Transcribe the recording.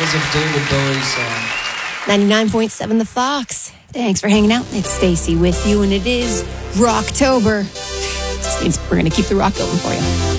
is a David Bowie song. 99.7 The Fox. Thanks for hanging out. It's Stacey with you, and it is Rocktober. This means we're going to keep the rock going for you.